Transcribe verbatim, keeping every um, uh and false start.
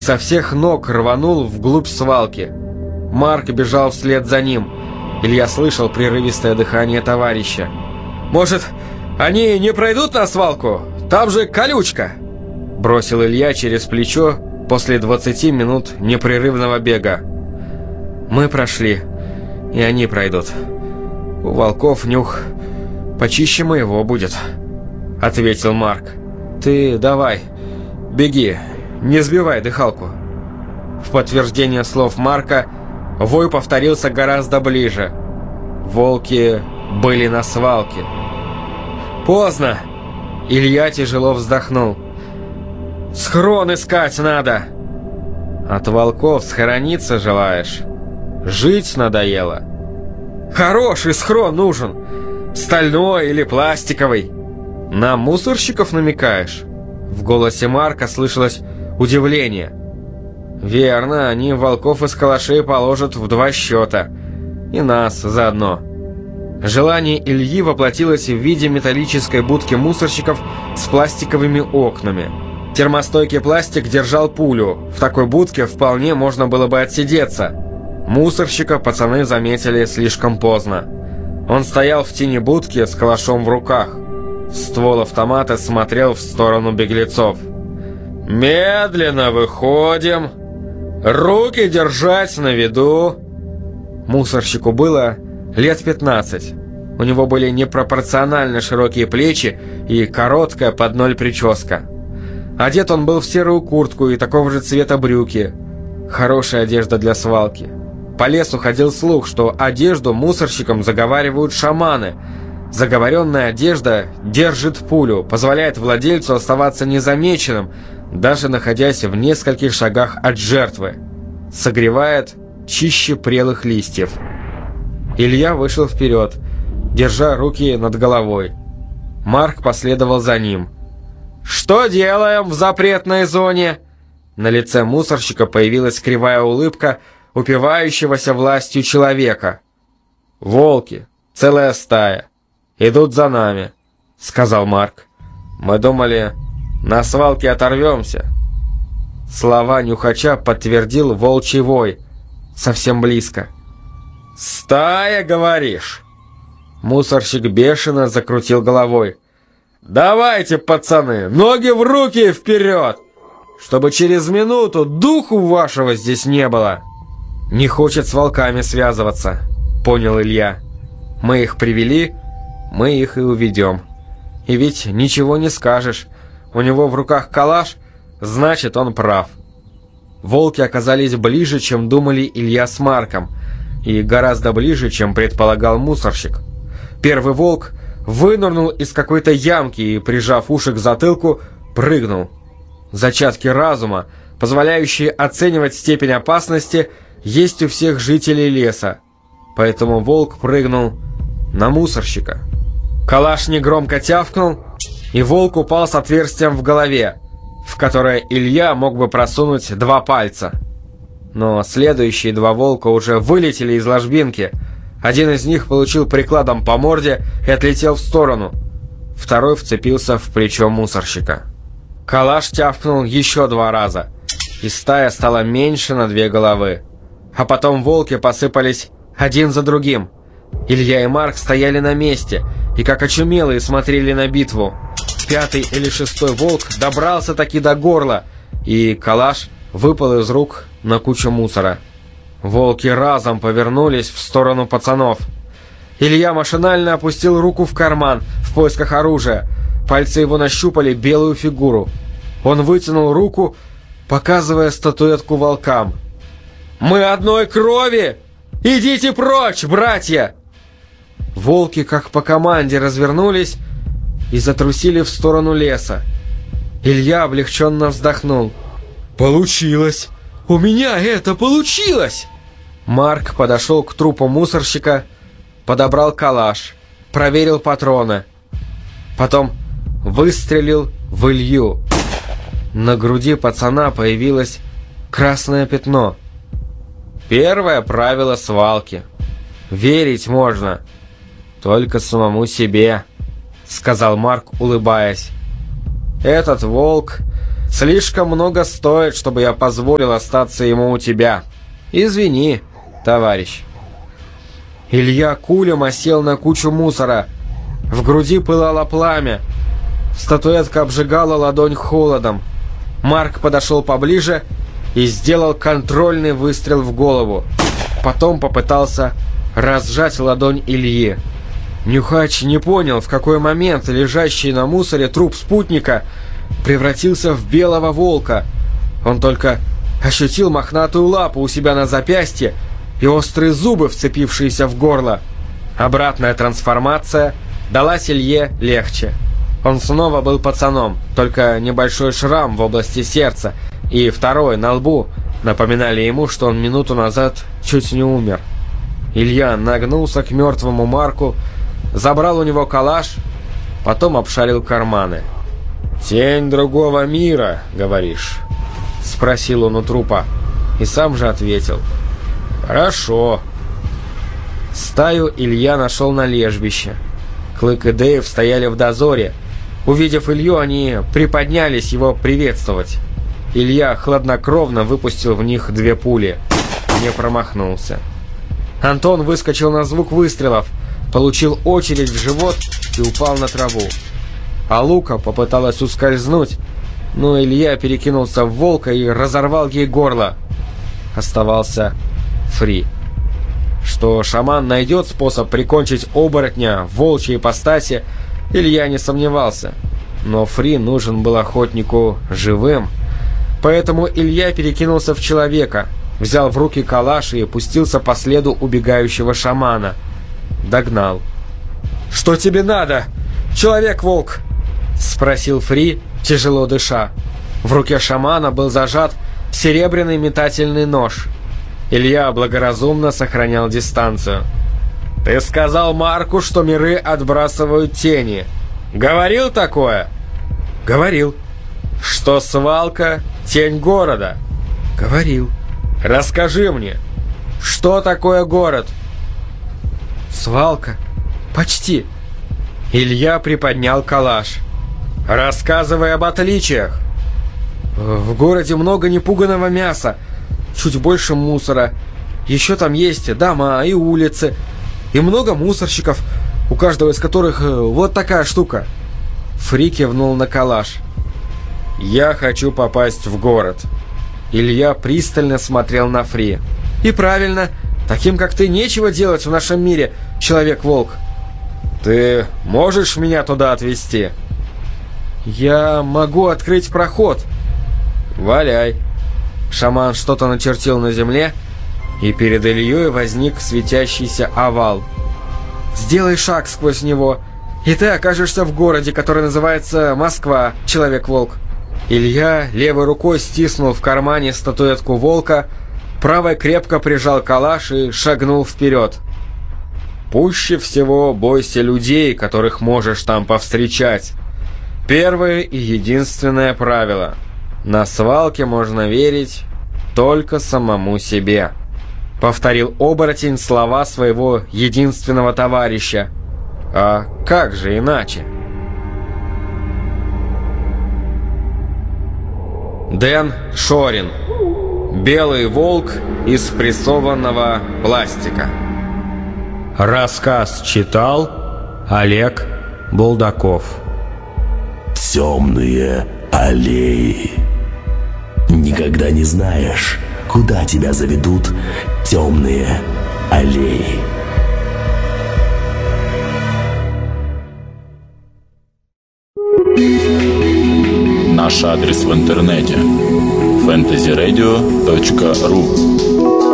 Со всех ног рванул вглубь свалки. Марк бежал вслед за ним. Илья слышал прерывистое дыхание товарища. «Может, они не пройдут на свалку? Там же колючка!» Бросил Илья через плечо после двадцати минут непрерывного бега. «Мы прошли, и они пройдут. У волков нюх почище моего будет», — ответил Марк. «Ты давай, беги, не сбивай дыхалку». В подтверждение слов Марка вой повторился гораздо ближе. Волки были на свалке. «Поздно!» Илья тяжело вздохнул. «Схрон искать надо!» «От волков схорониться желаешь? Жить надоело?» «Хороший схрон нужен! Стальной или пластиковый?» «На мусорщиков намекаешь?» В голосе Марка слышалось удивление. «Верно, они волков из калашей положат в два счета. И нас заодно». Желание Ильи воплотилось в виде металлической будки мусорщиков с пластиковыми окнами. Термостойкий пластик держал пулю. В такой будке вполне можно было бы отсидеться. Мусорщика пацаны заметили слишком поздно. Он стоял в тени будки с калашом в руках. Ствол автомата смотрел в сторону беглецов. «Медленно выходим. Руки держать на виду». Мусорщику было лет пятнадцать. У него были непропорционально широкие плечи и короткая под ноль прическа. Одет он был в серую куртку и такого же цвета брюки. Хорошая одежда для свалки. По лесу ходил слух, что одежду мусорщикам заговаривают шаманы. Заговоренная одежда держит пулю, позволяет владельцу оставаться незамеченным, даже находясь в нескольких шагах от жертвы. Согревает чище прелых листьев. Илья вышел вперед, держа руки над головой. Марк последовал за ним. «Что делаем в запретной зоне?» На лице мусорщика появилась кривая улыбка упивающегося властью человека. «Волки, целая стая, идут за нами», — сказал Марк. «Мы думали, на свалке оторвемся». Слова нюхача подтвердил волчий вой. Совсем близко. «Стая, говоришь?» Мусорщик бешено закрутил головой. «Давайте, пацаны, ноги в руки и вперед! Чтобы через минуту духу вашего здесь не было!» «Не хочет с волками связываться», — понял Илья. «Мы их привели, мы их и уведем. И ведь ничего не скажешь. У него в руках калаш, значит, он прав». Волки оказались ближе, чем думали Илья с Марком, и гораздо ближе, чем предполагал мусорщик. Первый волк вынырнул из какой-то ямки и, прижав уши к затылку, прыгнул. Зачатки разума, позволяющие оценивать степень опасности, есть у всех жителей леса. Поэтому волк прыгнул на мусорщика. Калаш негромко тявкнул, и волк упал с отверстием в голове, в которое Илья мог бы просунуть два пальца. Но следующие два волка уже вылетели из ложбинки. Один из них получил прикладом по морде и отлетел в сторону. Второй вцепился в плечо мусорщика. Калаш тявкнул еще два раза, и стая стала меньше на две головы. А потом волки посыпались один за другим. Илья и Марк стояли на месте и как очумелые смотрели на битву. Пятый или шестой волк добрался таки до горла, и калаш выпал из рук на кучу мусора. Волки разом повернулись в сторону пацанов. Илья машинально опустил руку в карман в поисках оружия. Пальцы его нащупали белую фигуру. Он вытянул руку, показывая статуэтку волкам. «Мы одной крови! Идите прочь, братья!» Волки, как по команде, развернулись и затрусили в сторону леса. Илья облегченно вздохнул. «Получилось! У меня это получилось!» Марк подошел к трупу мусорщика, подобрал калаш, проверил патроны. Потом выстрелил в Илью. На груди пацана появилось красное пятно. Первое правило свалки. Верить можно только самому себе, сказал Марк, улыбаясь. Этот волк слишком много стоит, чтобы я позволил остаться ему у тебя. Извини, товарищ». Илья кулем осел на кучу мусора. В груди пылало пламя. Статуэтка обжигала ладонь холодом. Марк подошел поближе и сделал контрольный выстрел в голову. Потом попытался разжать ладонь Ильи. Нюхач не понял, в какой момент лежащий на мусоре труп спутника превратился в белого волка. Он только ощутил мохнатую лапу у себя на запястье и острые зубы, вцепившиеся в горло. Обратная трансформация далась Илье легче. Он снова был пацаном, только небольшой шрам в области сердца и второй на лбу напоминали ему, что он минуту назад чуть не умер. Илья нагнулся к мертвому Марку, забрал у него калаш, потом обшарил карманы. «Тень другого мира, говоришь?» — спросил он у трупа, и сам же ответил: «Хорошо». Стаю Илья нашел на лежбище. Клык и Дэйв стояли в дозоре. Увидев Илью, они приподнялись его приветствовать. Илья хладнокровно выпустил в них две пули. Не промахнулся. Антон выскочил на звук выстрелов, получил очередь в живот и упал на траву. А Лука попыталась ускользнуть, но Илья перекинулся в волка и разорвал ей горло. Оставался Фри. Что шаман найдет способ прикончить оборотня в волчьей ипостаси, Илья не сомневался. Но Фри нужен был охотнику живым. Поэтому Илья перекинулся в человека, взял в руки калаш и пустился по следу убегающего шамана. Догнал. «Что тебе надо, человек-волк?» — спросил Фри, тяжело дыша. В руке шамана был зажат серебряный метательный нож. Илья благоразумно сохранял дистанцию. «Ты сказал Марку, что миры отбрасывают тени. Говорил такое?» «Говорил». «Что свалка — тень города?» «Говорил». «Расскажи мне, что такое город?» «Свалка. Почти». Илья приподнял калаш. «Рассказывай об отличиях». «В городе много непуганого мяса, чуть больше мусора. Еще там есть дома и улицы, и много мусорщиков, у каждого из которых вот такая штука». Фри кивнул на калаш. «Я хочу попасть в город». Илья пристально смотрел на Фри. «И правильно, таким как ты нечего делать в нашем мире, человек-волк». «Ты можешь меня туда отвезти?» «Я могу открыть проход». «Валяй». Шаман что-то начертил на земле, и перед Ильей возник светящийся овал. «Сделай шаг сквозь него, и ты окажешься в городе, который называется Москва, человек-волк». Илья левой рукой стиснул в кармане статуэтку волка, правой крепко прижал калаш и шагнул вперед. «Пуще всего бойся людей, которых можешь там повстречать. Первое и единственное правило. На свалке можно верить только самому себе», — повторил оборотень слова своего единственного товарища. «А как же иначе?» Дэн Шорин. «Белый волк из прессованного пластика». Рассказ читал Олег Булдаков. Темные аллеи. Никогда не знаешь, куда тебя заведут темные аллеи. Наш адрес в интернете: фэнтези радио точка ру.